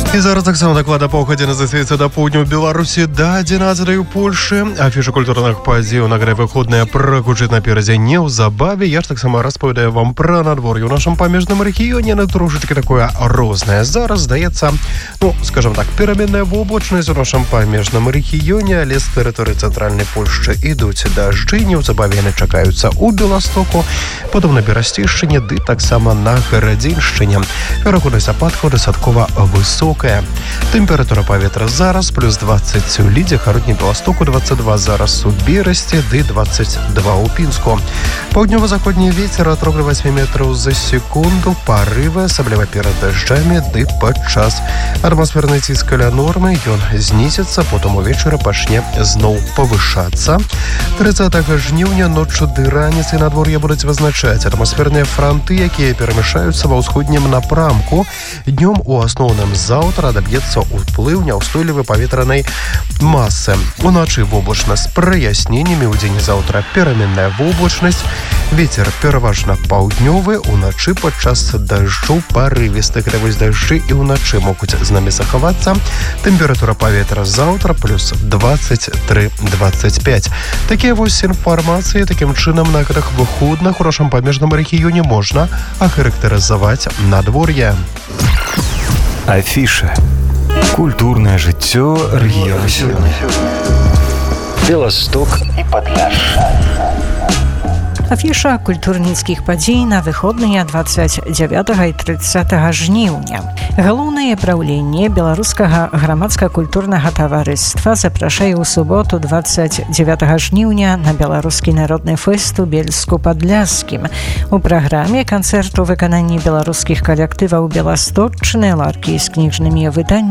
І зараз таксама даклада паўгадзіны застаецца да поўдня ў Беларусі, да 11 у Польшы. Афіша культурных падзей на грай выходныя прагучыць наперадзе неўзабаве. Я ж таксама распавядаю вам пра надвор'е ў нашым памежным рэгіёне, на трошачкі такое рознае. Зараз, здаецца, скажам так, пераменная воблачнасць у нашым памежным рэгіёне, але з тэрыторыі цэнтральнай Польшчы ідуць дажджы, неўзабаве яны чакаюцца ў Беластоку, потым на Берасцейшчыне, ды таксама на Гарадзельшчыне. Верагоднасць ападкаў дастаткова высокая. Тэмпература паветра зараз плюс 20 у Лідзе, Гародні, Беластоку 22 зараз у Берасці, ды 22 у Пінску. Паўднёва-заходні вецер ад 3 до 8 метраў за секунду, парывы, асабліва перад дажджамі, ды падчас. Атмасферны ціск каля нормы, ён знізіцца, потым увечары пачне зноў павышацца. 30 жніўня ноччу ды раніцай надвор'е будуць вызначаць атмасферныя франты, якія перамяшаюцца ва ўсходнім напрамку. Днём у асноўным заўтра адаб'ецца ўплыў няўстойлівай паветранай масы. Уначы воблачна з праясненнямі, удзень заўтра пераменная воблачнасць, вецер пераважна паўднёвы, уначы падчас дажджу парывісты. Вось дажджы і ўначы могуць з намі захавацца. Тэмпература паветра заўтра плюс 23-25. Такія вось інфармацыі. Такім чынам на гэтых выходных у нашым памежным рэгіёне можна ахарактарызаваць надвор'е. Афіша. Культурнае жыццё рэгіёна сёння. Беласток і Падляшша. Афіша культурніцкіх падзей на выходныя 29 і 30 жніўня. Галоўнае праўленне Беларускага грамадска-культурнага таварыства запрашае ў суботу 29 жніўня на беларускі народны фэст у Бельску-Падляшскім. У праграме канцэрт у выкананні беларускіх калектываў Беластокчыны, ларкі з кніжнымі выданнямі,